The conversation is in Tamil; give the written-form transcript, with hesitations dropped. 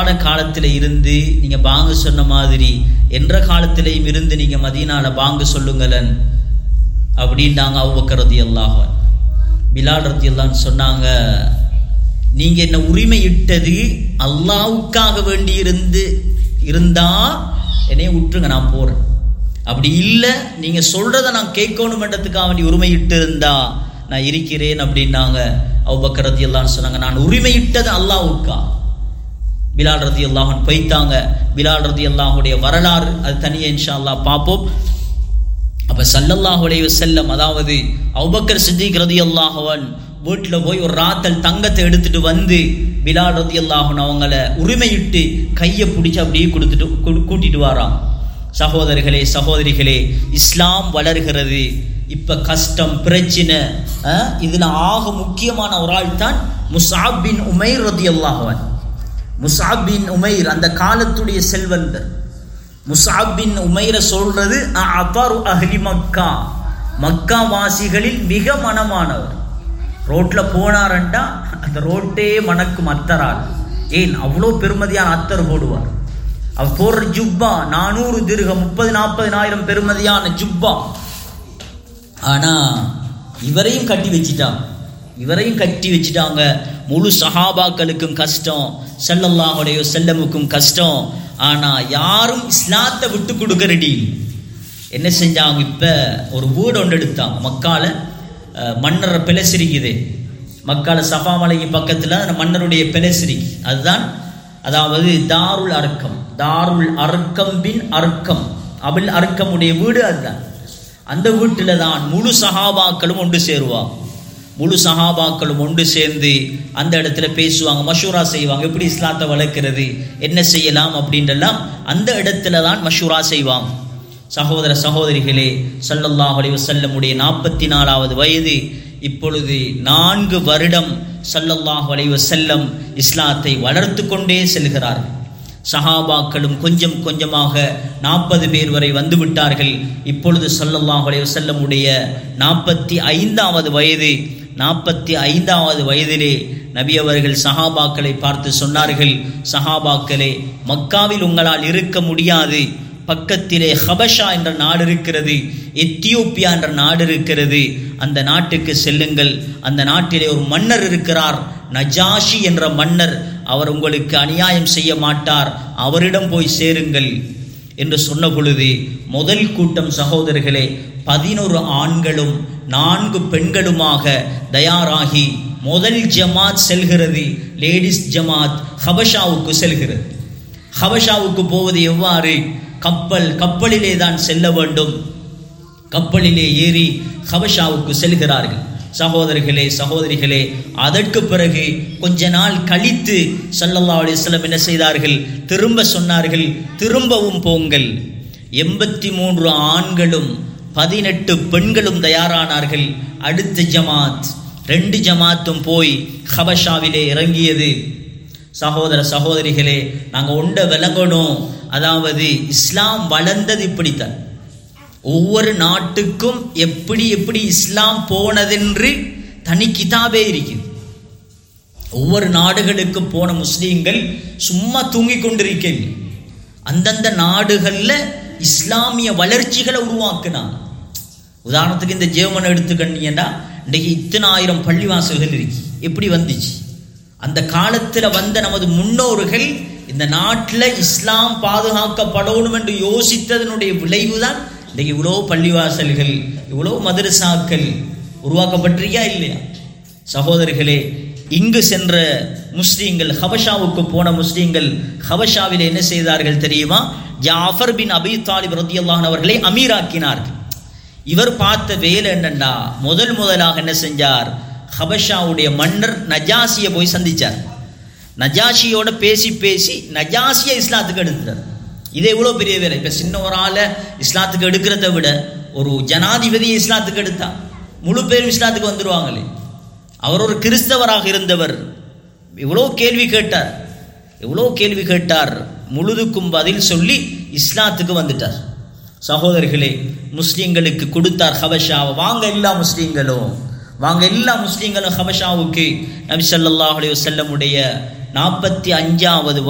காலத்தில் இருந்து நீங்க பாங்கு சொன்ன மாதிரி என்ற காலத்திலையும் இருந்து நீங்க மதீனால பாங்கு சொல்லுங்களன் அப்படின்ட்டாங்க. அபூபக்கர் ரலியல்லாஹு அன்ஹு. பிலால் ரலியல்லாஹு அன்ஹு சொன்னாங்க, நீங்க என்ன உரிமையிட்டது அல்லாஹ்வுக்காக வேண்டி இருந்தா என்னைய விட்டுருங்க, நான் போறேன். அப்படி இல்லை நீங்க சொல்றதை நான் கேட்கணும்ன்றதுக்காக வேண்டி உரிமையிட்டு இருந்தா நான் இருக்கிறேன் அப்படின்னாங்க. அபூபக்கர் ரலியல்லாஹு அன்ஹு சொன்னாங்க, நான் உரிமையிட்டது அல்லாஹ்வுக்கா. பிலால் ரலியல்லாஹு அன்ஹு போய்த்தாங்க. பிலால் ரலியல்லாஹுடைய வரலாறு அது தனியே இன்ஷா அல்லாஹ் பார்ப்போம். அப்ப ஸல்லல்லாஹு அலைஹி வஸல்லம், அதாவது அபூபக்கர் சித்திக் ரலியல்லாஹு அன்ஹு வீட்டில் போய் ஒரு ராத்தல் தங்கத்தை எடுத்துட்டு வந்து பிலால் ரலியல்லாஹு அன்ஹு அவங்கள உரிமையிட்டு கையை பிடிச்சி அப்படியே கூட்டிட்டு வாராம். சகோதரர்களே சகோதரிகளே, இஸ்லாம் வளர்கிறது. இப்ப கஷ்டம் பிரச்சனை, இதுல ஆக முக்கியமான ஒரு ஆள் தான் முஸ்அப் பின் உமைர் ரலியல்லாஹு அன்ஹு. முஸ்அப் பின் உமைர் அந்த காலத்துடைய செல்வந்தர். முஸ்அப் பின் உமைரை சொல்றது அபரு அஹ்லி மக்கா, மக்கா வாசிகளில் மிக மனமானவர். ரோட்ல போனாரண்டா அந்த ரோட்டே மணக்கும் அத்தரால். ஏன் அவ்வளோ பெருமதியான அத்தர் போடுவார். அவர் போடுற ஜுப்பா 400 திர்ஹம் 30-40 பெருமதியான ஜுப்பா. ஆனா இவரையும் கட்டி வச்சிட்டாங்க. முழு சஹாபாக்களுக்கும் கஷ்டம், ஸல்லல்லாஹு அலைஹி வஸல்லமுக்கும் கஷ்டம். ஆனா யாரும் இஸ்லாத்தை விட்டு கொடுக்க ரெடி. என்ன செஞ்சாங்க, இப்ப ஒரு வீடு ஒன்று எடுத்தாங்க. மக்கால மன்னர் பெலசிரிக்குது. மக்கால சஃபா மலைக்கு பக்கத்துல அந்த மன்னருடைய பெலசிரிக்கு, அதுதான் அதாவது தாருல் அர்க்கம். தாருல் அர்க்கம் பின் அர்க்கம், அபுல் அர்க்கமுடைய வீடு அதுதான். அந்த வீட்டில தான் முழு சஹாபாக்களும் ஒன்று சேருவாங்க. முழு சஹாபாக்களும் ஒன்று சேர்ந்து அந்த இடத்துல பேசுவாங்க, மஷூரா செய்வாங்க. எப்படி இஸ்லாத்தை வளர்க்கிறது, என்ன செய்யலாம் அப்படின்றலாம் அந்த இடத்துல தான் மஷூரா செய்வாங்க. சகோதர சகோதரிகளே, ஸல்லல்லாஹு அலைஹி வஸல்லமுடைய 44வது வயது. இப்பொழுது 4 வருடம் ஸல்லல்லாஹு அலைஹி வஸல்லம் இஸ்லாத்தை வளர்த்து கொண்டே செல்கிறார்கள். சஹாபாக்களும் கொஞ்சம் கொஞ்சமாக 40 பேர் வரை வந்து விட்டார்கள். இப்பொழுது ஸல்லல்லாஹு அலைஹி வஸல்லமுடைய 45வது வயது. 45வது வயதிலே நபி அவர்கள் சஹாபாக்களை பார்த்து சொன்னார்கள், சஹாபாக்களே, மக்காவில் உங்களால் இருக்க முடியாது. பக்கத்திலே ஹபஷா என்ற நாடு இருக்கிறது, எத்தியோப்பியா என்ற நாடு இருக்கிறது. அந்த நாட்டுக்கு செல்லுங்கள். அந்த நாட்டிலே ஒரு மன்னர் இருக்கிறார், நஜாஷி என்ற மன்னர். அவர் உங்களுக்கு அநியாயம் செய்ய மாட்டார், அவரிடம் போய் சேருங்கள் என்று சொன்ன பொழுது முதல் கூட்டம் சகோதரர்களே 11 ஆண்களும் 4 பெண்களுமாக தயாராகி முதல் ஜமாத் செல்கிறது. லேடிஸ் ஜமாத் ஹபஷாவுக்கு செல்கிறது. ஹபஷாவுக்கு போவது எவ்வாறு? கப்பலிலே தான் செல்ல வேண்டும். கப்பலிலே ஏறி ஹபஷாவுக்கு செல்கிறார்கள். சகோதரர்களே சகோதரிகளே, அதற்கு பிறகு கொஞ்ச நாள் கழித்து ஸல்லல்லாஹு அலைஹி வஸல்லம் என்ன செய்தார்கள், திரும்ப சொன்னார்கள், திரும்பவும் போங்கள். 83 ஆண்களும் 18 பெண்களும் தயாரானார்கள். அடுத்த ஜமாத் 2 ஜமாத்தும் போய் ஹபஷாவிலே இறங்கியது. சகோதர சகோதரிகளே, நாங்கள் ஒன்றை விளங்கணும். அதாவது இஸ்லாம் வளர்ந்தது இப்படித்தான். ஒவ்வொரு நாட்டுக்கும் எப்படி எப்படி இஸ்லாம் போனதென்று தனி கிதாபே இருக்குது. ஒவ்வொரு நாடுகளுக்கு போன முஸ்லீம்கள் சும்மா தூங்கி கொண்டிருக்கவில்லை. அந்தந்த நாடுகள்ல இஸ்லாமிய வளர்ச்சிகளை உருவாக்குனாங்க. உதாரணத்துக்கு இந்த ஜெர்மன் எடுத்துக்கிட்டீங்கன்னா இன்றைக்கு இத்தனை 1000 பள்ளிவாசல்கள் இருக்கு. எப்படி வந்துச்சு? அந்த காலத்துல வந்த நமது முன்னோர்கள் இந்த நாட்டில் இஸ்லாம் பாதுகாக்கப்படணும் என்று யோசித்ததனுடைய விளைவுதான் இன்றைக்கு இவ்வளோ பள்ளிவாசல்கள், இவ்வளோ மதரசாக்கள் உருவாக்கப்பட்டிருக்கா இல்லையா? சகோதரர்களே, இங்கு சென்ற முஸ்லீம்கள், ஹபஷாவுக்கு போன முஸ்லீம்கள் ஹபஷாவில் என்ன செய்தார்கள் தெரியுமா? ஜாஃபர் பின் அபி தாலிப் ரலியல்லாஹு அன்ஹு அவர்களை அமீராக்கினார்கள். இவர் பார்த்த வேலை என்னண்டா, முதலாக என்ன செஞ்சார், ஹபஷாவுடைய மன்னர் நஜாசியை போய் சந்திச்சார். நஜாஷியோட பேசி நஜாசியை இஸ்லாத்துக்கு எடுத்துட்டார். இது எவ்வளோ பெரிய வேலை. இப்போ சின்ன ஒரு ஆளை இஸ்லாத்துக்கு எடுக்கிறத விட ஒரு ஜனாதிபதியை இஸ்லாத்துக்கு எடுத்தா முழு பேரும் இஸ்லாத்துக்கு வந்துடுவாங்களே. அவர் ஒரு கிறிஸ்தவராக இருந்தவர். எவ்வளோ கேள்வி கேட்டார், முழுதுக்கும் பதில் சொல்லி இஸ்லாத்துக்கு வந்துட்டார். சகோதரர்களே, முஸ்லீம்களுக்கு கொடுத்தார் ஹபஷாவை. வாங்க எல்லா முஸ்லீம்களும் ஹபஷாவுக்கு. நபி ஸல்லல்லாஹு அலைஹி வஸல்லமுடைய 45வது